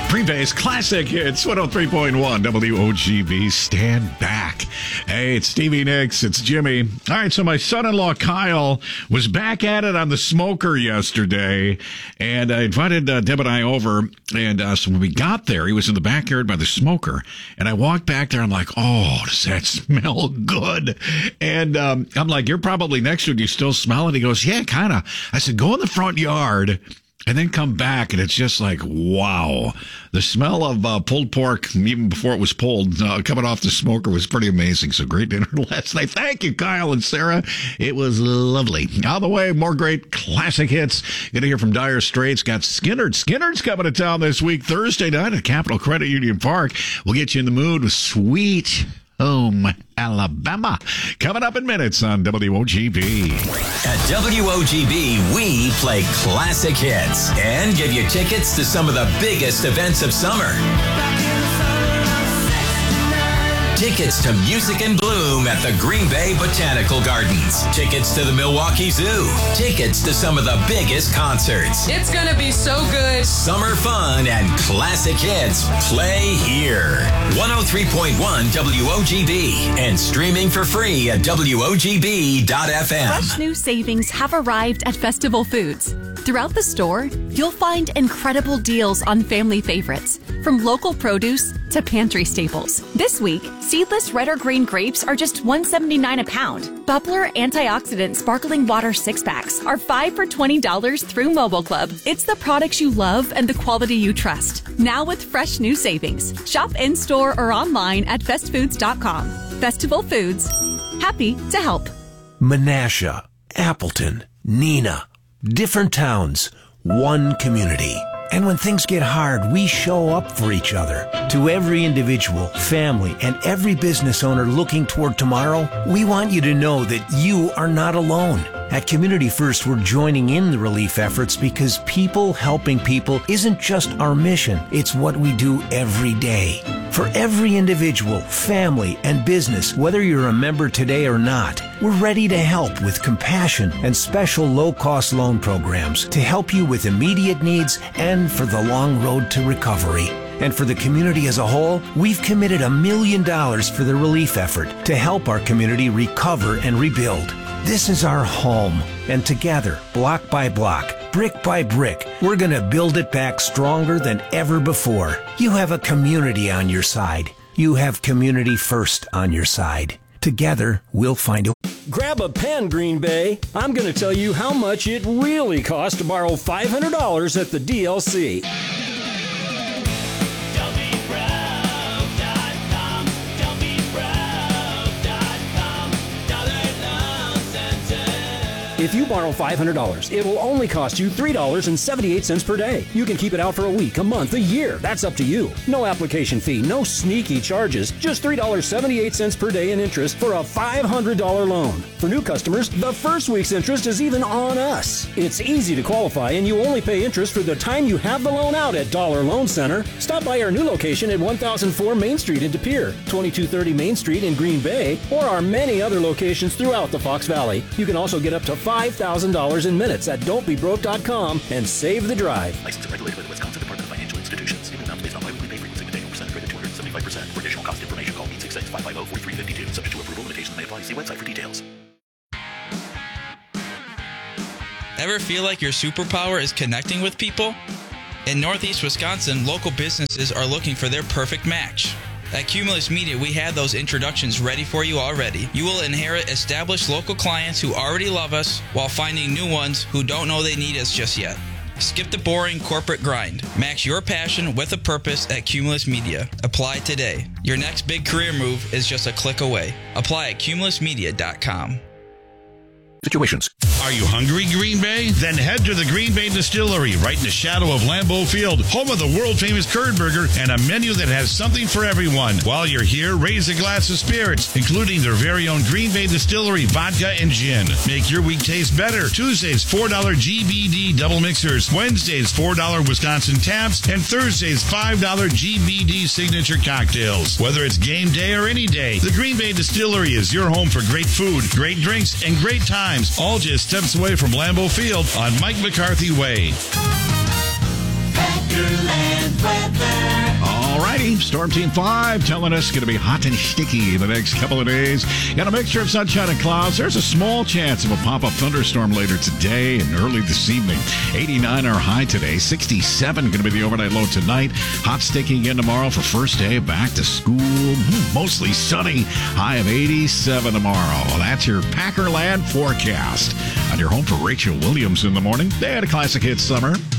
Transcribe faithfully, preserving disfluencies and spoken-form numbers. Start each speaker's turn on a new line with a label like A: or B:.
A: Green Bay's classic hits, one oh three point one W O G B. Stand back. Hey, it's Stevie Nicks. It's Jimmy. All right, so my son-in-law Kyle was back at it on the smoker yesterday, and I invited uh, Deb and I over, and uh, so when we got there, he was in the backyard by the smoker, and I walked back there. I'm like, oh, does that smell good? And um, I'm like, you're probably next to it. You still smell it? He goes, yeah, kind of. I said, go in the front yard and then come back, and it's just like, wow. The smell of uh, pulled pork, even before it was pulled, uh, coming off the smoker was pretty amazing. So great dinner last night. Thank you, Kyle and Sarah. It was lovely. On the way, more great classic hits. Going to hear from Dire Straits. Got Skynyrd. Skynyrd's coming to town this week, Thursday night at Capital Credit Union Park. We'll get you in the mood with Sweet Home Alabama. Coming up in minutes on W O G B.
B: At W O G B, we play classic hits and give you tickets to some of the biggest events of summer. Tickets to Music in Bloom at the Green Bay Botanical Gardens. Tickets to the Milwaukee Zoo. Tickets to some of the biggest concerts.
C: It's gonna be so good.
B: Summer fun and classic hits play here. one oh three point one W O G B and streaming for free at W O G B dot F M.
D: Fresh new savings have arrived at Festival Foods. Throughout the store, you'll find incredible deals on family favorites, from local produce to pantry staples. This week, seedless red or green grapes are just one seventy-nine a pound. Bubbler antioxidant sparkling water six-packs are five for twenty dollars through Mobile Club. It's the products you love and the quality you trust. Now with fresh new savings. Shop in-store or online at fest foods dot com. Festival Foods. Happy to help.
E: Menasha, Appleton, Neenah. Different towns, one community. And when things get hard, we show up for each other. To every individual, family, and every business owner looking toward tomorrow, we want you to know that you are not alone. At Community First, we're joining in the relief efforts because people helping people isn't just our mission, it's what we do every day. For every individual, family, and business, whether you're a member today or not, we're ready to help with compassion and special low-cost loan programs to help you with immediate needs and for the long road to recovery. And for the community as a whole, we've committed a million dollars for the relief effort to help our community recover and rebuild. This is our home, and together, block by block, brick by brick, we're going to build it back stronger than ever before. You have a community on your side. You have Community First on your side. Together, we'll find a...
F: Grab a pen, Green Bay. I'm going to tell you how much it really costs to borrow five hundred dollars at the D L C. If you borrow five hundred dollars, it will only cost you three dollars and seventy-eight cents per day. You can keep it out for a week, a month, a year. That's up to you. No application fee, no sneaky charges. Just three dollars and seventy-eight cents per day in interest for a five hundred dollars loan. For new customers, the first week's interest is even on us. It's easy to qualify, and you only pay interest for the time you have the loan out at Dollar Loan Center. Stop by our new location at one thousand four Main Street in De Pere, twenty-two thirty Main Street in Green Bay, or our many other locations throughout the Fox Valley. You can also get up to five thousand dollars in minutes at don't be broke dot com and save the drive.
G: Licensed and regulated by the Wisconsin Department of Financial Institutions. Payment amounts based on biweekly pay frequency with annual percentage rate of two hundred seventy-five percent. For additional cost information, call eight six six, five five zero, four three five two. Subject to approval, limitations may apply. See website for details.
H: Ever feel like your superpower is connecting with people? In Northeast Wisconsin, local businesses are looking for their perfect match. At Cumulus Media, we have those introductions ready for you already. You will inherit established local clients who already love us while finding new ones who don't know they need us just yet. Skip the boring corporate grind. Match your passion with a purpose at Cumulus Media. Apply today. Your next big career move is just a click away. Apply at cumulus media dot com.
G: Situations.
I: Are you hungry, Green Bay? Then head to the Green Bay Distillery, right in the shadow of Lambeau Field, home of the world-famous curd burger and a menu that has something for everyone. While you're here, raise a glass of spirits, including their very own Green Bay Distillery vodka and gin. Make your week taste better. Tuesdays, four dollar G B D double mixers. Wednesdays, four dollar Wisconsin taps. And Thursdays, five dollar G B D signature cocktails. Whether it's game day or any day, the Green Bay Distillery is your home for great food, great drinks, and great times. All just steps away from Lambeau Field on Mike McCarthy Way.
J: Packerland weather.
A: Storm Team five telling us it's going to be hot and sticky in the next couple of days. Got a mixture of sunshine and clouds. There's a small chance of a pop-up thunderstorm later today and early this evening. eighty-nine our high today. sixty-seven going to be the overnight low tonight. Hot, sticky again tomorrow for first day back to school. Mostly sunny. High of eighty-seven tomorrow. That's your Packerland forecast. On your home for Rachel Williams in the morning. They had a Classic Hits Summer.